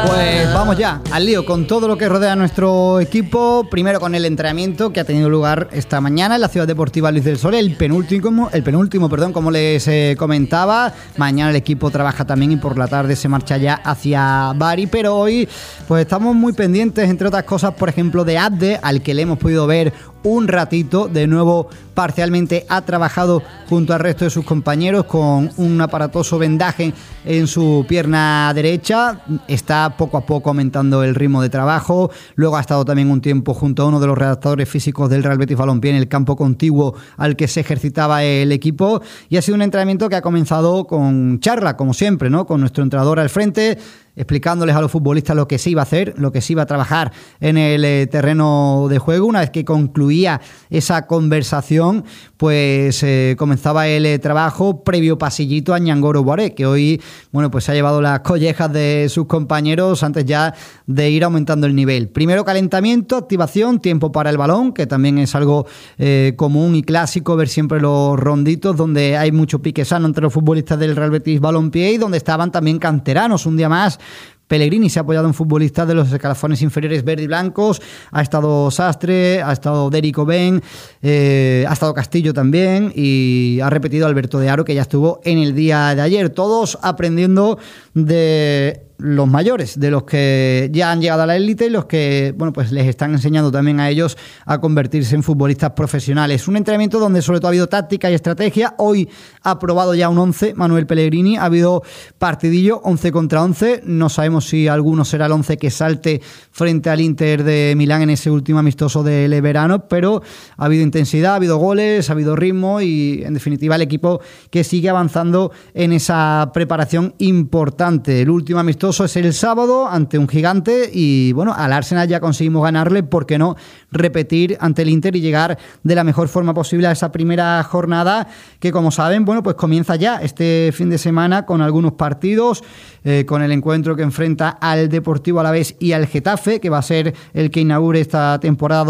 Pues vamos ya al lío con todo lo que rodea a nuestro equipo. Primero con el entrenamiento que ha tenido lugar esta mañana en la Ciudad Deportiva Luis del Sol, el penúltimo, como les comentaba. Mañana el equipo trabaja también y por la tarde se marcha ya hacia Bari, pero hoy pues estamos muy pendientes, entre otras cosas, por ejemplo, de Abde, al que le hemos podido ver un ratito. De nuevo, parcialmente ha trabajado junto al resto de sus compañeros con un aparatoso vendaje en su pierna derecha. Está poco a poco aumentando el ritmo de trabajo. Luego ha estado también un tiempo junto a uno de los redactadores físicos del Real Betis Balompié en el campo contiguo al que se ejercitaba el equipo, y ha sido un entrenamiento que ha comenzado con charla, como siempre, ¿no? Con nuestro entrenador al frente, explicándoles a los futbolistas lo que se iba a hacer, lo que se iba a trabajar en el terreno de juego. Una vez que concluía esa conversación, pues comenzaba el trabajo previo pasillito a Ñangoro Guaré, que hoy, bueno, pues se ha llevado las collejas de sus compañeros antes ya de ir aumentando el nivel. Primero calentamiento, activación, tiempo para el balón, que también es algo común y clásico ver siempre los ronditos, donde hay mucho pique sano entre los futbolistas del Real Betis Balompié y donde estaban también canteranos. Un día más Pellegrini se ha apoyado en futbolistas de los escalafones inferiores verde y blancos. Ha estado Sastre, ha estado Derico Ben, ha estado Castillo también, y ha repetido Alberto de Aro, que ya estuvo en el día de ayer. Todos aprendiendo de los mayores, de los que ya han llegado a la élite y los que, bueno, pues les están enseñando también a ellos a convertirse en futbolistas profesionales. Un entrenamiento donde sobre todo ha habido táctica y estrategia. Hoy ha probado ya un 11 Manuel Pellegrini, ha habido partidillo 11 contra 11. No sabemos si alguno será el 11 que salte frente al Inter de Milán en ese último amistoso del verano, pero ha habido intensidad, ha habido goles, ha habido ritmo y, en definitiva, el equipo que sigue avanzando en esa preparación importante. El último amistoso es el sábado ante un gigante y, bueno, al Arsenal ya conseguimos ganarle. ¿Por qué no repetir ante el Inter y llegar de la mejor forma posible a esa primera jornada que, como saben, bueno, pues comienza ya este fin de semana con algunos partidos, con el encuentro que enfrenta al Deportivo Alavés y al Getafe, que va a ser el que inaugure esta temporada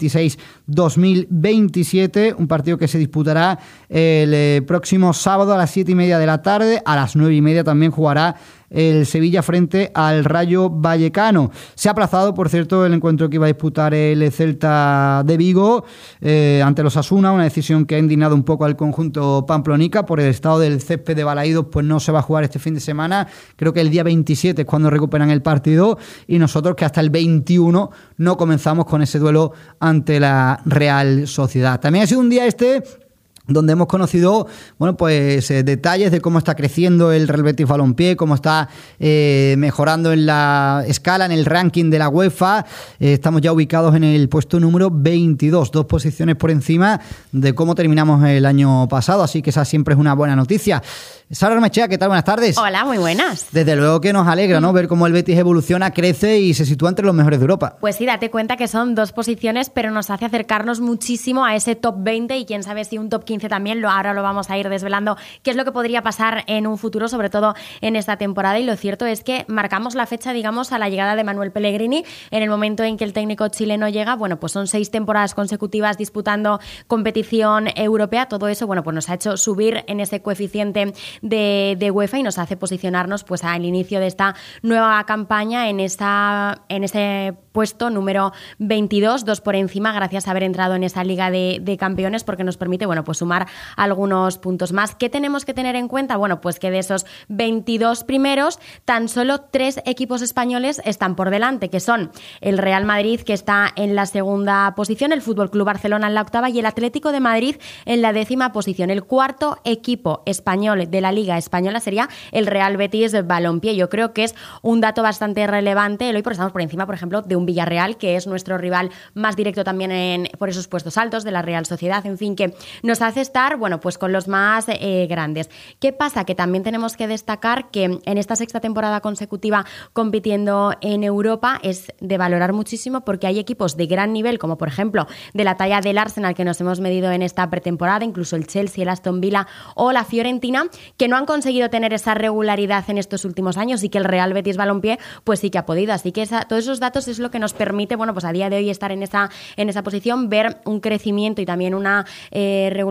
2026-2027, un partido que se disputará el próximo sábado a las 7:30 de la tarde. A las 9:30 también jugará el Sevilla frente al Rayo Vallecano. Se ha aplazado, por cierto, el encuentro que iba a disputar el Celta de Vigo ante los Osasuna, una decisión que ha indignado un poco al conjunto pamplonica por el estado del césped de Balaídos. Pues no se va a jugar este fin de semana. Creo que el día 27 es cuando recuperan el partido, y nosotros que hasta el 21 no comenzamos con ese duelo ante la Real Sociedad. También ha sido un día donde hemos conocido, bueno, pues detalles de cómo está creciendo el Real Betis Balompié, cómo está mejorando en la escala, en el ranking de la UEFA. Estamos ya ubicados en el puesto número 22, 2 posiciones por encima de cómo terminamos el año pasado, así que esa siempre es una buena noticia. Sara Armechea, ¿qué tal? Buenas tardes. Hola, muy buenas. Desde luego que nos alegra, ¿no?, ver cómo el Betis evoluciona, crece y se sitúa entre los mejores de Europa. Pues sí, date cuenta que son 2 posiciones, pero nos hace acercarnos muchísimo a ese top 20 y quién sabe si un top 15 también. Ahora lo vamos a ir desvelando qué es lo que podría pasar en un futuro, sobre todo en esta temporada. Y lo cierto es que marcamos la fecha, digamos, a la llegada de Manuel Pellegrini. En el momento en que el técnico chileno llega, bueno, pues son 6 temporadas consecutivas disputando competición europea. Todo eso, bueno, pues nos ha hecho subir en ese coeficiente de UEFA y nos hace posicionarnos pues al inicio de esta nueva campaña en ese puesto número 22, 2 por encima, gracias a haber entrado en esa Liga de Campeones, porque nos permite, bueno, pues sumar algunos puntos más. ¿Qué tenemos que tener en cuenta? Bueno, pues que de esos 22 primeros, tan solo 3 equipos españoles están por delante, que son el Real Madrid, que está en la segunda posición, el Fútbol Club Barcelona en la octava y el Atlético de Madrid en la 10ª posición. El cuarto equipo español de la Liga Española sería el Real Betis Balompié. Yo creo que es un dato bastante relevante hoy, porque estamos por encima, por ejemplo, de un Villarreal, que es nuestro rival más directo también por esos puestos altos de la Real Sociedad, en fin, que nos hace estar, bueno, pues con los más grandes. ¿Qué pasa? Que también tenemos que destacar que en esta 6ª temporada consecutiva compitiendo en Europa es de valorar muchísimo, porque hay equipos de gran nivel, como por ejemplo de la talla del Arsenal, que nos hemos medido en esta pretemporada, incluso el Chelsea, el Aston Villa o la Fiorentina, que no han conseguido tener esa regularidad en estos últimos años, y que el Real Betis Balompié pues sí que ha podido. Así que todos esos datos es lo que nos permite, bueno, pues a día de hoy estar en esa posición, ver un crecimiento y también una regularidad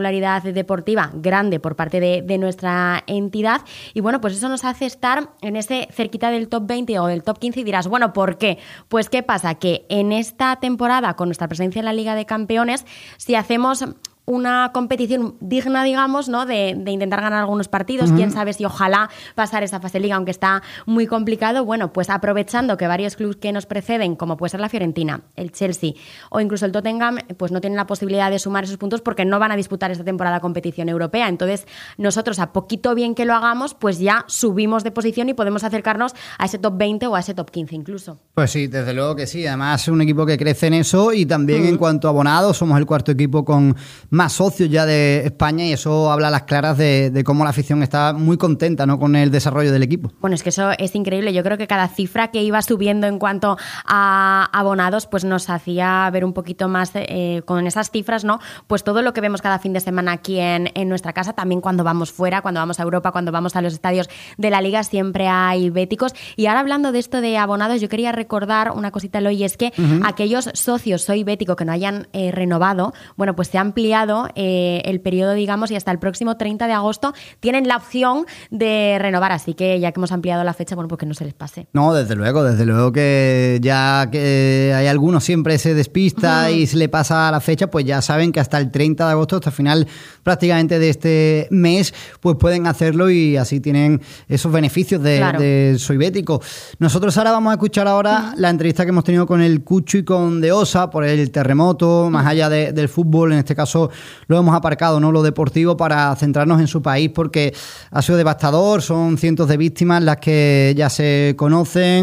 popularidad deportiva grande por parte de nuestra entidad y bueno, pues eso nos hace estar en ese cerquita del top 20 o del top 15 y dirás, bueno, ¿por qué? Pues ¿qué pasa? Que en esta temporada, con nuestra presencia en la Liga de Campeones, si hacemos una competición digna, digamos, ¿no? De intentar ganar algunos partidos, quién sabe si ojalá pasar esa fase de liga, aunque está muy complicado, bueno, pues aprovechando que varios clubes que nos preceden, como puede ser la Fiorentina, el Chelsea o incluso el Tottenham, pues no tienen la posibilidad de sumar esos puntos porque no van a disputar esta temporada competición europea. Entonces, nosotros, a poquito bien que lo hagamos, pues ya subimos de posición y podemos acercarnos a ese top 20 o a ese top 15 incluso. Pues sí, desde luego que sí. Además, es un equipo que crece en eso y también en cuanto a abonados, somos el cuarto equipo con más socios ya de España y eso habla a las claras de cómo la afición está muy contenta, ¿no?, con el desarrollo del equipo. Bueno, es que eso es increíble. Yo creo que cada cifra que iba subiendo en cuanto a abonados pues nos hacía ver un poquito más con esas cifras, ¿no? Pues todo lo que vemos cada fin de semana aquí en nuestra casa, también cuando vamos fuera, cuando vamos a Europa, cuando vamos a los estadios de la Liga, siempre hay béticos. Y ahora hablando de esto de abonados, yo quería recordar una cosita, Eloy, y es que aquellos socios Soy Bético que no hayan renovado, bueno, pues se ha ampliado el periodo, digamos, y hasta el próximo 30 de agosto tienen la opción de renovar, así que ya que hemos ampliado la fecha, bueno, pues que no se les pase. No, desde luego que ya que hay algunos siempre se despista y se le pasa la fecha, pues ya saben que hasta el 30 de agosto, hasta el final prácticamente de este mes, pues pueden hacerlo y así tienen esos beneficios de Soy Bético. Nosotros ahora vamos a escuchar la entrevista que hemos tenido con el Cucho y con De Osa por el terremoto, más allá del fútbol, en este caso lo hemos aparcado, ¿no?, lo deportivo, para centrarnos en su país porque ha sido devastador, son cientos de víctimas las que ya se conocen,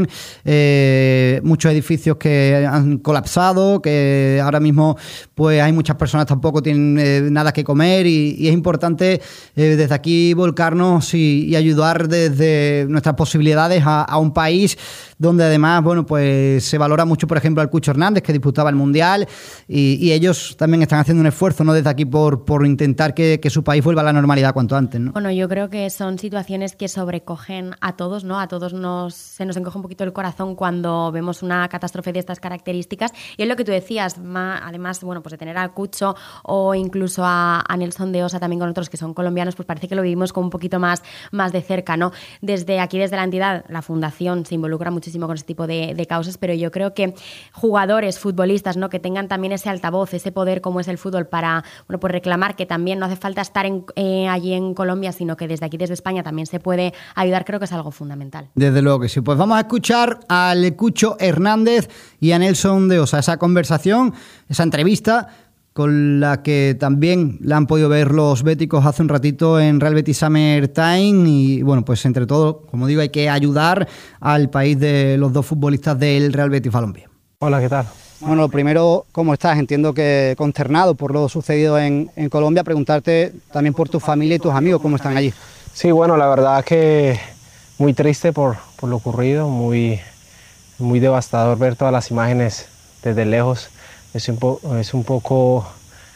muchos edificios que han colapsado, que ahora mismo pues hay muchas personas tampoco tienen nada que comer y es importante desde aquí volcarnos y ayudar desde nuestras posibilidades a un país donde además, bueno, pues se valora mucho, por ejemplo, al Cucho Hernández, que disputaba el Mundial, y ellos también están haciendo un esfuerzo, ¿no?, desde aquí por intentar que su país vuelva a la normalidad cuanto antes, ¿no? Bueno, yo creo que son situaciones que sobrecogen a todos, ¿no? A todos se nos encoge un poquito el corazón cuando vemos una catástrofe de estas características, y es lo que tú decías, además, bueno, pues de tener al Cucho o incluso a Nelson de Osa también con otros que son colombianos, pues parece que lo vivimos con un poquito más de cerca, ¿no? Desde aquí, desde la entidad, la fundación se involucra muchísimo con ese tipo de causas, pero yo creo que jugadores, futbolistas, ¿no?, que tengan también ese altavoz, ese poder como es el fútbol para, bueno, pues reclamar que también no hace falta estar allí en Colombia, sino que desde aquí, desde España, también se puede ayudar, creo que es algo fundamental. Desde luego que sí. Pues vamos a escuchar al Cucho Hernández y a Nelson de Osa, esa conversación, esa entrevista con la que también la han podido ver los béticos hace un ratito en Real Betis Summer Time y bueno, pues entre todo, como digo, hay que ayudar al país de los dos futbolistas del Real Betis Balompié. Hola, ¿qué tal? Bueno, lo primero, ¿cómo estás? Entiendo que consternado por lo sucedido en Colombia, preguntarte también por tu familia y tus amigos, ¿cómo están allí? Sí, bueno, la verdad que muy triste por lo ocurrido, muy devastador ver todas las imágenes desde lejos. Es un poco,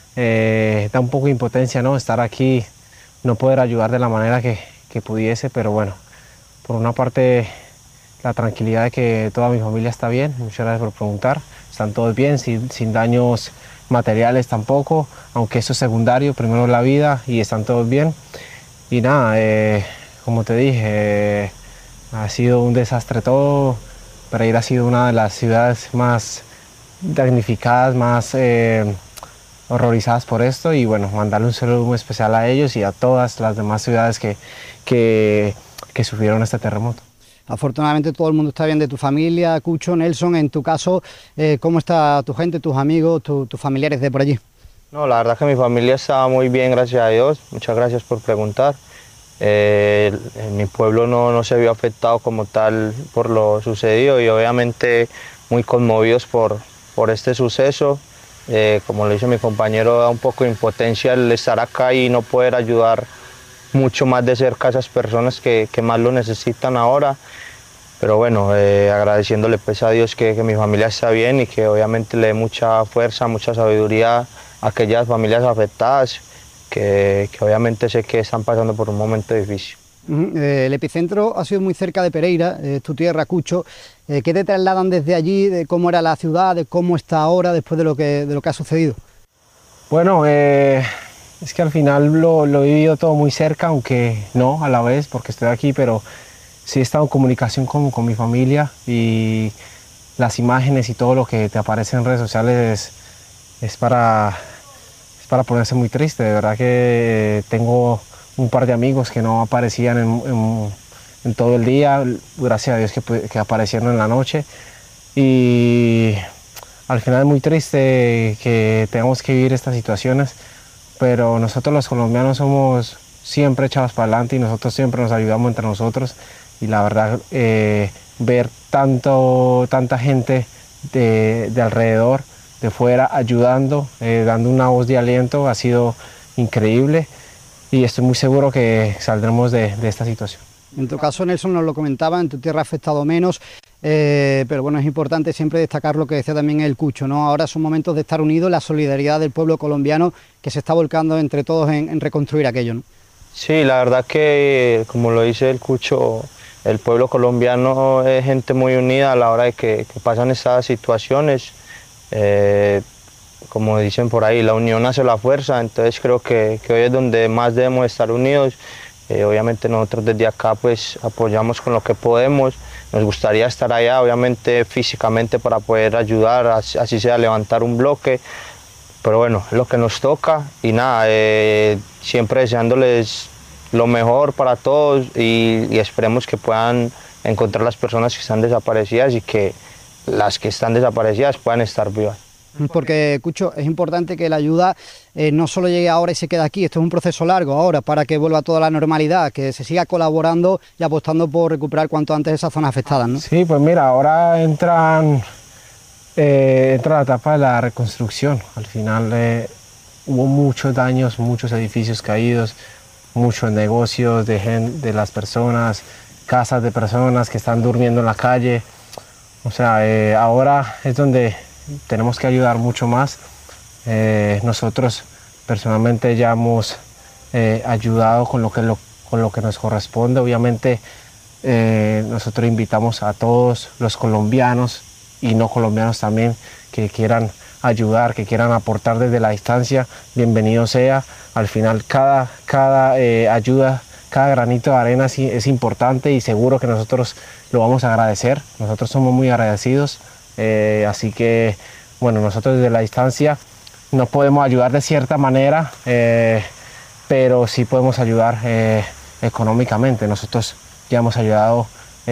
da un poco de impotencia, ¿no?, estar aquí, no poder ayudar de la manera que pudiese, pero bueno, por una parte la tranquilidad de que toda mi familia está bien, muchas gracias por preguntar, están todos bien, sin daños materiales tampoco, aunque eso es secundario, primero la vida y están todos bien. Y nada, como te dije, ha sido un desastre todo. Pereira ha sido una de las ciudades más damnificadas, más horrorizadas por esto, y bueno, mandarle un saludo muy especial a ellos y a todas las demás ciudades que sufrieron este terremoto. Afortunadamente todo el mundo está bien de tu familia, Cucho, Nelson. En tu caso, ¿cómo está tu gente, tus amigos, tus familiares de por allí? No, la verdad que mi familia está muy bien, gracias a Dios. Muchas gracias por preguntar. En mi pueblo no se vio afectado como tal por lo sucedido y obviamente muy conmovidos por este suceso. Como lo dice mi compañero, da un poco de impotencia el estar acá y no poder ayudar mucho más de cerca a esas personas que más lo necesitan ahora. Pero bueno, agradeciéndole pues a Dios que mi familia está bien y que obviamente le dé mucha fuerza, mucha sabiduría a aquellas familias afectadas que obviamente sé que están pasando por un momento difícil. El epicentro ha sido muy cerca de Pereira, tu tierra, Cucho. ¿Qué te trasladan desde allí, de cómo era la ciudad, de cómo está ahora después de lo que ha sucedido? Bueno, Es que al final lo he vivido todo muy cerca, aunque no a la vez, porque estoy aquí, pero sí he estado en comunicación con mi familia, y las imágenes y todo lo que te aparece en redes sociales es para ponerse muy triste. De verdad que tengo un par de amigos que no aparecían en todo el día, gracias a Dios que aparecieron en la noche, y al final es muy triste que tengamos que vivir estas situaciones, pero nosotros los colombianos somos siempre echados para adelante y nosotros siempre nos ayudamos entre nosotros, y la verdad ver tanta gente de alrededor, de fuera, ayudando, dando una voz de aliento, ha sido increíble, y estoy muy seguro que saldremos de esta situación. En tu caso, Nelson, nos lo comentaba, en tu tierra ha afectado menos, pero bueno, es importante siempre destacar lo que decía también el Cucho, ¿no? Ahora son momentos de estar unidos, la solidaridad del pueblo colombiano que se está volcando entre todos en reconstruir aquello, ¿no? Sí, la verdad que, como lo dice el Cucho, el pueblo colombiano es gente muy unida a la hora de que pasan estas situaciones. Como dicen por ahí, la unión hace la fuerza, entonces creo que hoy es donde más debemos estar unidos. Obviamente nosotros desde acá pues apoyamos con lo que podemos, nos gustaría estar allá obviamente físicamente para poder ayudar, así sea levantar un bloque, pero bueno, es lo que nos toca, y nada, siempre deseándoles lo mejor para todos, y esperemos que puedan encontrar las personas que están desaparecidas y que las que están desaparecidas puedan estar vivas. Porque, Cucho, es importante que la ayuda no solo llegue ahora y se quede aquí, esto es un proceso largo ahora para que vuelva toda la normalidad, que se siga colaborando y apostando por recuperar cuanto antes esas zonas afectadas, ¿no? Sí, pues mira, ahora entra la etapa de la reconstrucción. Al final hubo muchos daños, muchos edificios caídos, muchos negocios de las personas, casas de personas que están durmiendo en la calle. O sea, ahora es donde tenemos que ayudar mucho más. Nosotros personalmente ya hemos ayudado con lo que nos corresponde. Obviamente nosotros invitamos a todos los colombianos y no colombianos también que quieran ayudar, que quieran aportar desde la distancia, bienvenido sea. Al final cada ayuda, cada granito de arena es importante, y seguro que nosotros lo vamos a agradecer. Nosotros somos muy agradecidos. Así que, bueno, nosotros desde la distancia no podemos ayudar de cierta manera, pero sí podemos ayudar económicamente. Nosotros ya hemos ayudado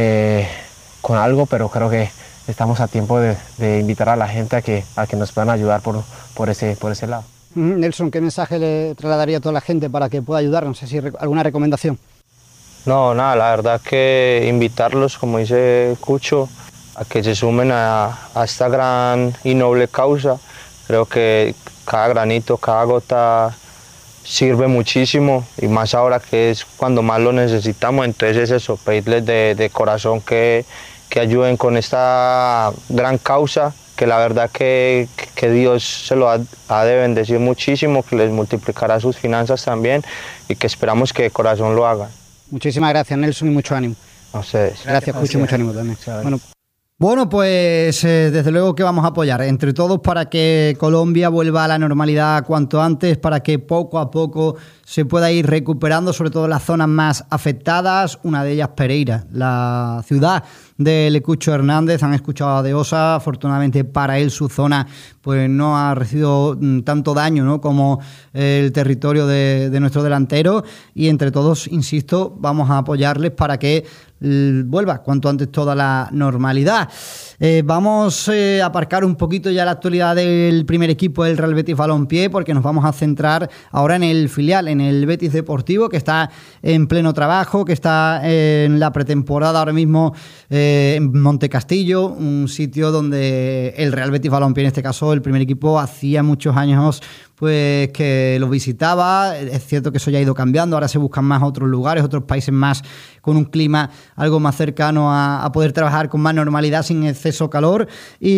con algo, pero creo que estamos a tiempo de invitar a la gente a que nos puedan ayudar por ese lado. Nelson, ¿qué mensaje le trasladaría a toda la gente para que pueda ayudar? No sé si alguna recomendación. No, nada, la verdad que invitarlos, como dice Cucho, a que se sumen a esta gran y noble causa. Creo que cada granito, cada gota sirve muchísimo, y más ahora que es cuando más lo necesitamos. Entonces es eso, pedirles de corazón que ayuden con esta gran causa, que la verdad que Dios se lo ha de bendecir muchísimo, que les multiplicará sus finanzas también, y que esperamos que de corazón lo hagan. Muchísimas gracias, Nelson, y mucho ánimo. A ustedes. Gracias, Cucho, mucho ánimo también. Bueno, pues desde luego que vamos a apoyar entre todos para que Colombia vuelva a la normalidad cuanto antes, para que poco a poco se pueda ir recuperando, sobre todo las zonas más afectadas, una de ellas Pereira, la ciudad del Cucho Hernández. Han escuchado de Osa, afortunadamente para él su zona pues no ha recibido tanto daño, ¿no?, como el territorio de nuestro delantero, y entre todos, insisto, vamos a apoyarles para que vuelva cuanto antes toda la normalidad. Vamos a aparcar un poquito ya la actualidad del primer equipo del Real Betis Balompié, porque nos vamos a centrar ahora en el filial, en el Betis Deportivo, que está en pleno trabajo, que está en la pretemporada ahora mismo en Montecastillo, un sitio donde el Real Betis Balompié, en este caso el primer equipo, hacía muchos años pues que lo visitaba. Es cierto que eso ya ha ido cambiando, ahora se buscan más otros lugares, otros países más con un clima algo más cercano a poder trabajar con más normalidad, sin exceso calor.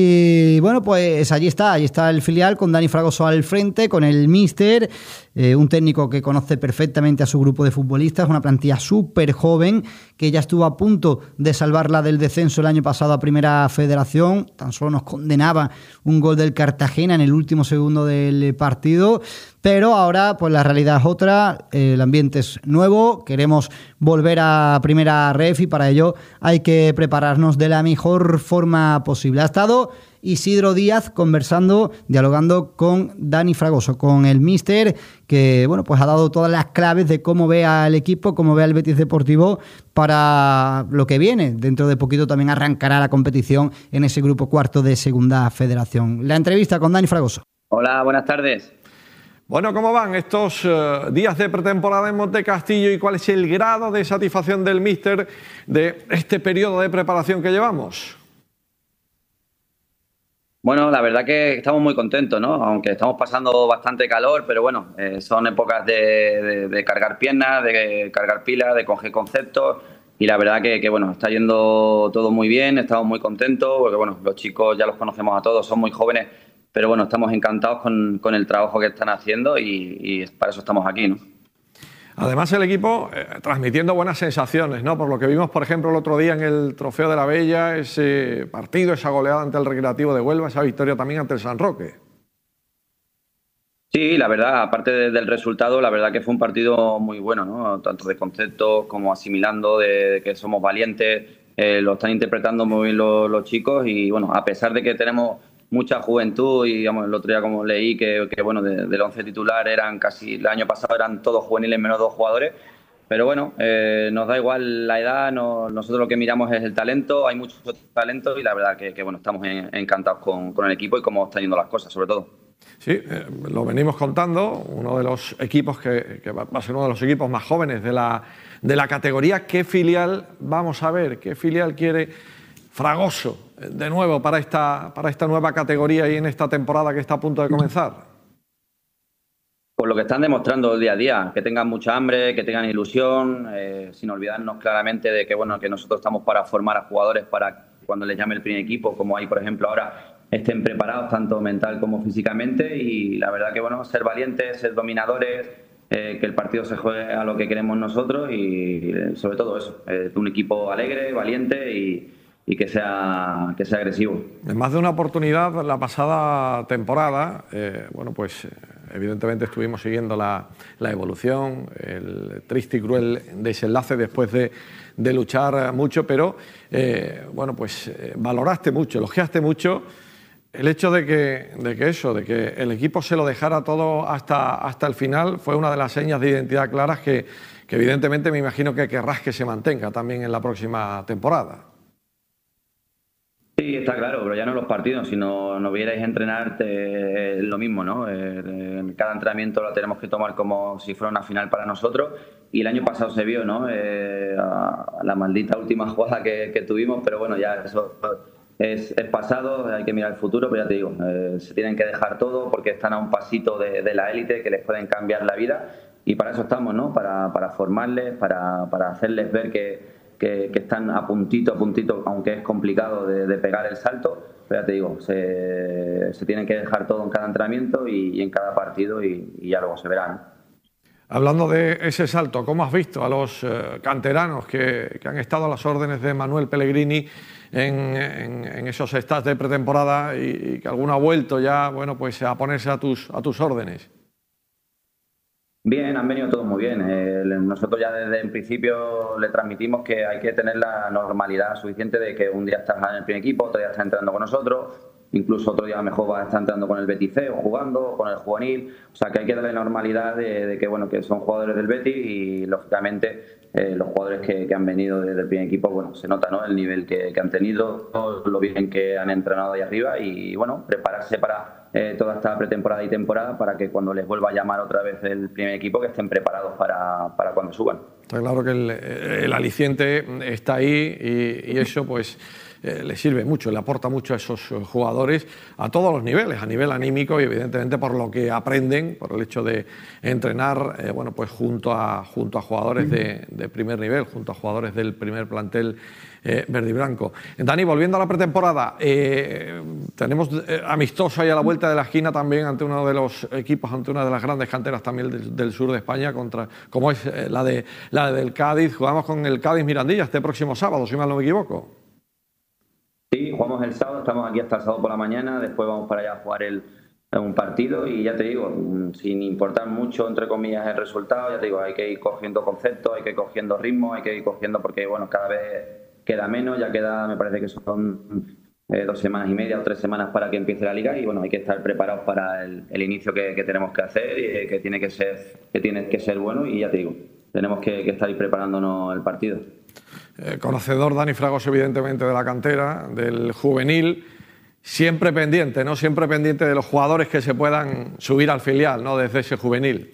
Y bueno, pues allí está el filial, con Dani Fragoso al frente, con el míster, un técnico que conoce perfectamente a su grupo de futbolistas, una plantilla súper joven que ya estuvo a punto de salvarla del descenso el año pasado a Primera Federación. Tan solo nos condenaba un gol del Cartagena en el último segundo del partido, Pero ahora pues la realidad es otra, el ambiente es nuevo, queremos volver a primera ref y para ello hay que prepararnos de la mejor forma posible. Ha estado Isidro Díaz conversando, dialogando con Dani Fragoso, con el míster, que bueno, pues ha dado todas las claves de cómo ve al equipo, cómo ve al Betis Deportivo para lo que viene. Dentro de poquito también arrancará la competición en ese grupo cuarto de Segunda Federación. La entrevista con Dani Fragoso. Hola, buenas tardes. Bueno, ¿cómo van estos días de pretemporada en Montecastillo y cuál es el grado de satisfacción del míster de este periodo de preparación que llevamos? Bueno, la verdad que estamos muy contentos, ¿no? Aunque estamos pasando bastante calor, pero bueno, son épocas de cargar piernas, de cargar pilas, de coger conceptos y la verdad que bueno, está yendo todo muy bien, estamos muy contentos porque bueno, los chicos ya los conocemos a todos, son muy jóvenes, pero bueno, estamos encantados con el trabajo que están haciendo y para eso estamos aquí, ¿no? Además el equipo transmitiendo buenas sensaciones, ¿no? Por lo que vimos, por ejemplo, el otro día en el Trofeo de la Bella, ese partido, esa goleada ante el Recreativo de Huelva, esa victoria también ante el San Roque. Sí, la verdad, aparte del resultado, la verdad que fue un partido muy bueno, ¿no? Tanto de conceptos como asimilando de que somos valientes, lo están interpretando muy bien los chicos y bueno, a pesar de que tenemos mucha juventud y digamos, el otro día como leí que bueno, del 11 titular eran casi, el año pasado eran todos juveniles menos 2 jugadores, pero bueno, nos da igual la edad, nosotros lo que miramos es el talento, hay mucho talento y la verdad que bueno, estamos encantados con el equipo y cómo están yendo las cosas, sobre todo. Sí, lo venimos contando, uno de los equipos que va a ser uno de los equipos más jóvenes de la categoría. ¿Qué filial vamos a ver? ¿Qué filial quiere Fragoso de nuevo para esta nueva categoría y en esta temporada que está a punto de comenzar? Por lo que están demostrando día a día, que tengan mucha hambre, que tengan ilusión, sin olvidarnos claramente de que bueno, que nosotros estamos para formar a jugadores para cuando les llame el primer equipo, como hay por ejemplo ahora, estén preparados tanto mental como físicamente y la verdad que bueno, ser valientes, ser dominadores, que el partido se juegue a lo que queremos nosotros y sobre todo eso, un equipo alegre, valiente y que sea agresivo. En más de una oportunidad, la pasada temporada, bueno, pues evidentemente estuvimos siguiendo la evolución, el triste y cruel desenlace después de luchar mucho, pero bueno, pues valoraste mucho, elogiaste mucho el hecho de que el equipo se lo dejara todo hasta el final. Fue una de las señas de identidad claras que evidentemente me imagino que querrás que se mantenga también en la próxima temporada. Sí, está claro, pero ya no en los partidos, si nos vierais entrenar es lo mismo, ¿no? En cada entrenamiento lo tenemos que tomar como si fuera una final para nosotros y el año pasado se vio, ¿no? La maldita última jugada que tuvimos, pero bueno, ya eso es pasado, hay que mirar el futuro, pero ya te digo, se tienen que dejar todo porque están a un pasito de la élite que les pueden cambiar la vida y para eso estamos, ¿no? Para formarles, para hacerles ver que están a puntito, aunque es complicado de pegar el salto, pero ya te digo, se tienen que dejar todo en cada entrenamiento y en cada partido y ya luego se verán. Hablando de ese salto, ¿cómo has visto a los canteranos que han estado a las órdenes de Manuel Pellegrini en esos stats de pretemporada y que alguno ha vuelto ya, bueno, pues a ponerse a tus órdenes? Bien, han venido todos muy bien. Nosotros ya desde el principio le transmitimos que hay que tener la normalidad suficiente de que un día estás en el primer equipo, otro día estás entrenando con nosotros, incluso otro día mejor vas a estar entrando con el Betis C o jugando, con el juvenil. O sea que hay que darle la normalidad de que bueno, que son jugadores del Betis y lógicamente los jugadores que han venido desde el primer equipo, bueno, se nota, ¿no? El nivel que han tenido, lo bien que han entrenado ahí arriba y bueno, prepararse para toda esta pretemporada y temporada para que cuando les vuelva a llamar otra vez el primer equipo que estén preparados para cuando suban. Está claro que el aliciente está ahí y eso pues le sirve mucho, le aporta mucho a esos jugadores a todos los niveles, a nivel anímico y evidentemente por lo que aprenden, por el hecho de entrenar bueno, pues junto a jugadores de primer nivel, junto a jugadores del primer plantel verde y blanco. Dani, volviendo a la pretemporada, tenemos amistoso ahí a la vuelta de la esquina también ante uno de los equipos, ante una de las grandes canteras también del sur de España, como es la del Cádiz. Jugamos con el Cádiz Mirandilla este próximo sábado, si mal no me equivoco. Sí, jugamos el sábado, estamos aquí hasta el sábado por la mañana, después vamos para allá a jugar el un partido y ya te digo, sin importar mucho, entre comillas, el resultado, ya te digo, hay que ir cogiendo conceptos, hay que ir cogiendo ritmo, hay que ir cogiendo porque, bueno, cada vez queda menos, ya queda, me parece que son 2 semanas y media o 3 semanas para que empiece la liga y, bueno, hay que estar preparados para el inicio que tenemos que hacer y que tiene que ser bueno y ya te digo, tenemos que estar ahí preparándonos el partido. Conocedor Dani Fragoso, evidentemente, de la cantera, del juvenil. Siempre pendiente, ¿no? Siempre pendiente de los jugadores que se puedan subir al filial, ¿no? Desde ese juvenil.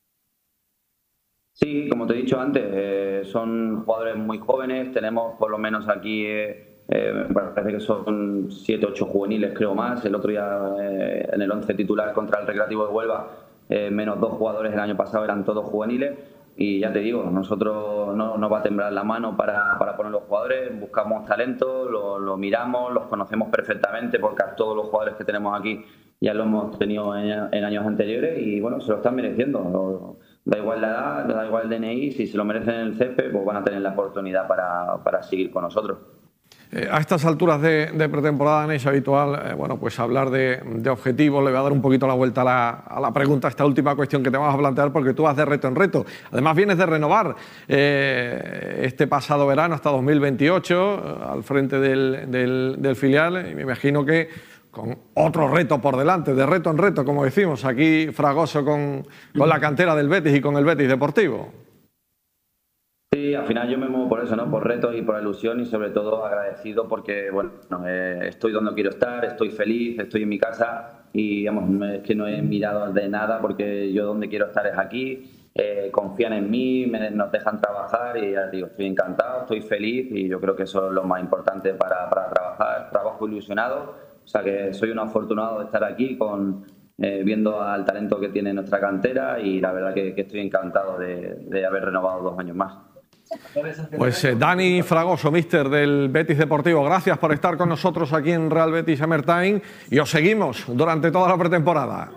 Sí, como te he dicho antes, son jugadores muy jóvenes. Tenemos por lo menos aquí, me parece que son 7, 8 juveniles, creo más. El otro día en el 11 titular contra el Recreativo de Huelva, menos 2 jugadores el año pasado eran todos juveniles. Y ya te digo, nosotros no nos va a temblar la mano para poner los jugadores, buscamos talento, lo miramos, los conocemos perfectamente porque a todos los jugadores que tenemos aquí ya lo hemos tenido en años anteriores y bueno, se lo están mereciendo. Da igual la edad, da igual el DNI, si se lo merecen en el césped, pues van a tener la oportunidad para seguir con nosotros. A estas alturas de pretemporada, no es habitual pues hablar de objetivos. Le voy a dar un poquito la vuelta a la pregunta, esta última cuestión que te vamos a plantear, porque tú vas de reto en reto. Además vienes de renovar este pasado verano hasta 2028 al frente del filial y me imagino que con otro reto por delante, de reto en reto, como decimos aquí Fragoso con la cantera del Betis y con el Betis Deportivo. Sí, al final yo me muevo por eso, ¿no? Por retos y por ilusión y sobre todo agradecido porque, bueno, estoy donde quiero estar, estoy feliz, estoy en mi casa y, digamos, es que no he mirado de nada porque yo donde quiero estar es aquí, confían en mí, nos dejan trabajar y ya digo, estoy encantado, estoy feliz y yo creo que eso es lo más importante para trabajar, trabajo ilusionado, o sea que soy un afortunado de estar aquí viendo al talento que tiene nuestra cantera y la verdad que estoy encantado de haber renovado 2 años más. Pues Dani Fragoso, míster del Betis Deportivo, gracias por estar con nosotros aquí en Real Betis Summertime y os seguimos durante toda la pretemporada.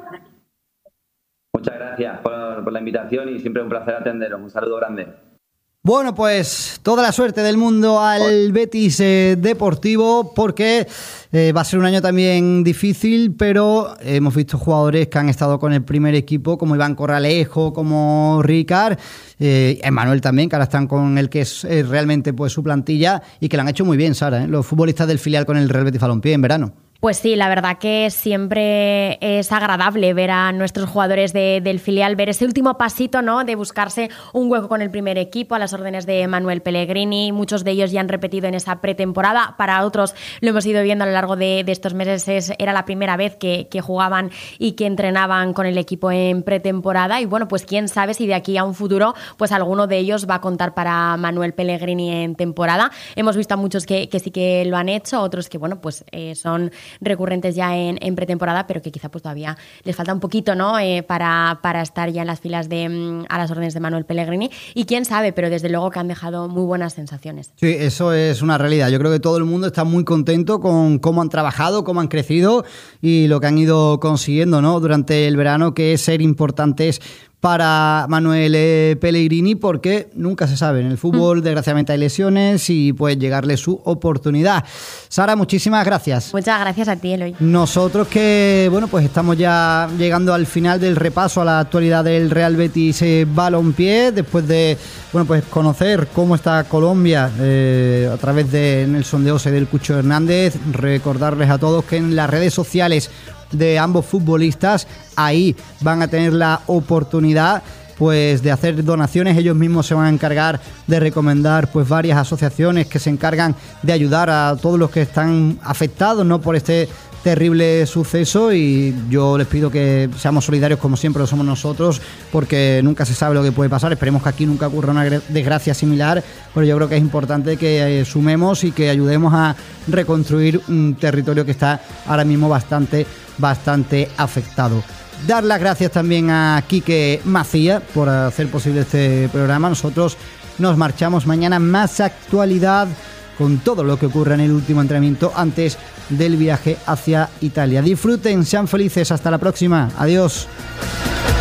Muchas gracias por la invitación y siempre un placer atenderos. Un saludo grande. Bueno, pues toda la suerte del mundo al Betis Deportivo porque va a ser un año también difícil, pero hemos visto jugadores que han estado con el primer equipo como Iván Corralejo, como Ricard, Emmanuel también, que ahora están con el que es realmente pues su plantilla y que lo han hecho muy bien, Sara, los futbolistas del filial con el Real Betis Balompié en verano. Pues sí, la verdad que siempre es agradable ver a nuestros jugadores del filial, ver ese último pasito, ¿no?, de buscarse un hueco con el primer equipo a las órdenes de Manuel Pellegrini. Muchos de ellos ya han repetido en esa pretemporada, para otros lo hemos ido viendo a lo largo de estos meses, era la primera vez que jugaban y que entrenaban con el equipo en pretemporada y bueno, pues quién sabe si de aquí a un futuro pues alguno de ellos va a contar para Manuel Pellegrini en temporada. Hemos visto a muchos que sí que lo han hecho, otros que bueno, pues son recurrentes ya en pretemporada, pero que quizá pues todavía les falta un poquito, ¿no?, para estar ya en las filas a las órdenes de Manuel Pellegrini y quién sabe, pero desde luego que han dejado muy buenas sensaciones. Sí, eso es una realidad. Yo creo que todo el mundo está muy contento con cómo han trabajado, cómo han crecido y lo que han ido consiguiendo, ¿no?, durante el verano, que es ser importantes para Manuel Pellegrini, porque nunca se sabe. En el fútbol, desgraciadamente, hay lesiones y puede llegarle su oportunidad. Sara, muchísimas gracias. Muchas gracias a ti, Eloy. Nosotros que, bueno, pues estamos ya llegando al final del repaso a la actualidad del Real Betis Balompié, después de, bueno, pues conocer cómo está Colombia a través de Nelson de Ose y del Cucho Hernández. Recordarles a todos que en las redes sociales de ambos futbolistas, ahí van a tener la oportunidad pues de hacer donaciones. Ellos mismos se van a encargar de recomendar pues varias asociaciones que se encargan de ayudar a todos los que están afectados, ¿no?, por este terrible suceso, y yo les pido que seamos solidarios como siempre lo somos nosotros, porque nunca se sabe lo que puede pasar. Esperemos que aquí nunca ocurra una desgracia similar, pero yo creo que es importante que sumemos y que ayudemos a reconstruir un territorio que está ahora mismo bastante afectado. Dar las gracias también a Quique Macía por hacer posible este programa. Nosotros nos marchamos mañana, más actualidad con todo lo que ocurre en el último entrenamiento antes del viaje hacia Italia. Disfruten, sean felices, hasta la próxima. Adiós.